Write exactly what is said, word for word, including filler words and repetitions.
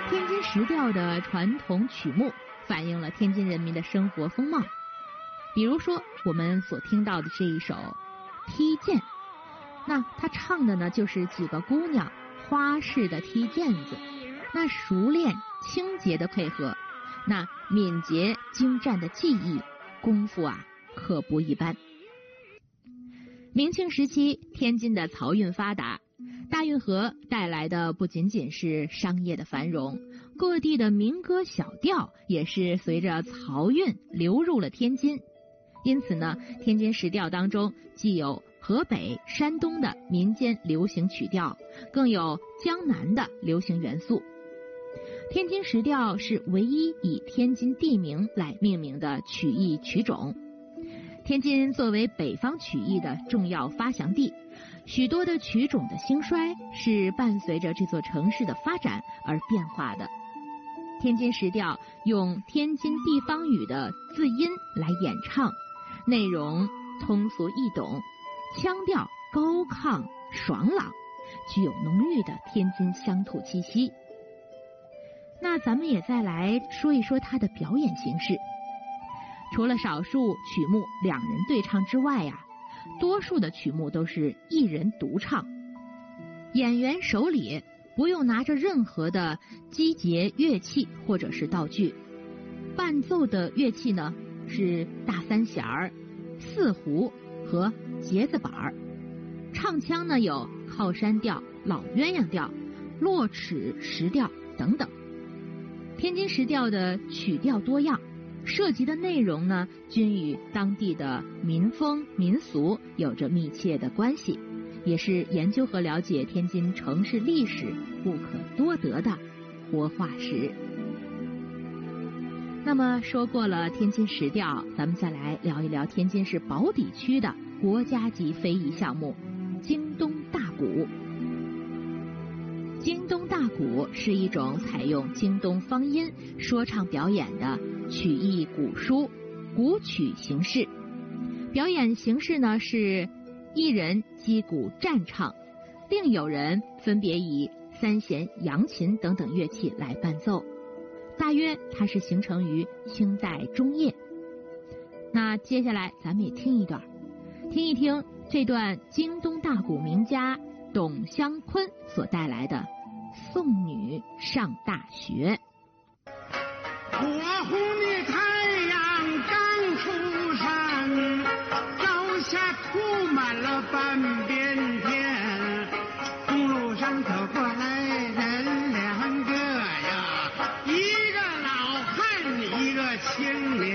天津石调的传统曲目反映了天津人民的生活风貌。比如说我们所听到的这一首《踢毽》，那他唱的呢就是几个姑娘花式的踢毽子，那熟练清洁的配合，那敏捷精湛的技艺，功夫啊可不一般。明清时期，天津的漕运发达，大运河带来的不仅仅是商业的繁荣，各地的民歌小调也是随着漕运流入了天津。因此呢，天津石调当中既有河北、山东的民间流行曲调，更有江南的流行元素。天津石调是唯一以天津地名来命名的曲艺曲种。天津作为北方曲艺的重要发祥地，许多的曲种的兴衰是伴随着这座城市的发展而变化的。天津石调用天津地方语的字音来演唱，内容通俗易懂，腔调高亢爽朗，具有浓郁的天津乡土气息。那咱们也再来说一说它的表演形式。除了少数曲目两人对唱之外啊，多数的曲目都是一人独唱。演员手里不用拿着任何的击节乐器或者是道具，伴奏的乐器呢是大三弦儿、四胡和节子板儿。唱腔呢有靠山调、老鸳鸯调、落齿石调等等。天津石调的曲调多样，涉及的内容呢均与当地的民风民俗有着密切的关系，也是研究和了解天津城市历史不可多得的活化石。那么说过了天津石调，咱们再来聊一聊天津市宝坻区的国家级非遗项目京东大鼓。京东大鼓是一种采用京东方音说唱表演的曲艺鼓书鼓曲形式。表演形式呢是一人击鼓战唱，另有人分别以三弦、扬琴等等乐器来伴奏。大约它是形成于清代中叶。那接下来咱们也听一段，听一听这段京东大鼓名家董湘坤所带来的《送女上大学》。 火红的太阳刚出山，脚下涂满了半边天，公路上走过来人两个呀，一个老汉，一个青年。